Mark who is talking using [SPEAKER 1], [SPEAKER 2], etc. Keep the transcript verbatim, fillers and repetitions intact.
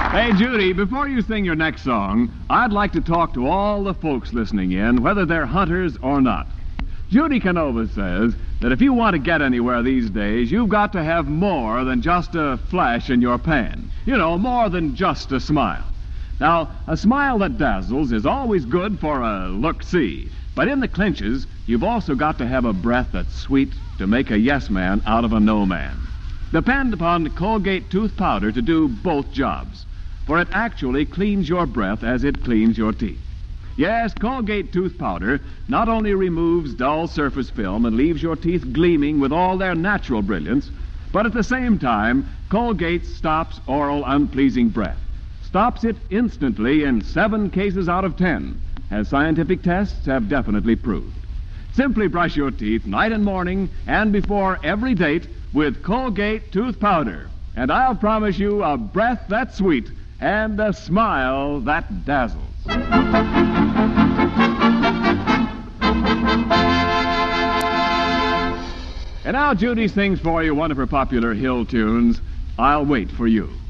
[SPEAKER 1] Hey, Judy, before you sing your next song, I'd like to talk to all the folks listening in, whether they're hunters or not. Judy Canova says that if you want to get anywhere these days, you've got to have more than just a flash in your pan. You know, more than just a smile. Now, a smile that dazzles is always good for a look-see. But in the clinches, you've also got to have a breath that's sweet to make a yes man out of a no man. Depend upon Colgate tooth powder to do both jobs, for it actually cleans your breath as it cleans your teeth. Yes, Colgate tooth powder not only removes dull surface film and leaves your teeth gleaming with all their natural brilliance, but at the same time, Colgate stops oral unpleasing breath. Stops it instantly in seven cases out of ten, as scientific tests have definitely proved. Simply brush your teeth night and morning and before every date with Colgate tooth powder, and I'll promise you a breath that's sweet and a smile that dazzles. And now Judy sings for you one of her popular hill tunes, I'll Wait for You.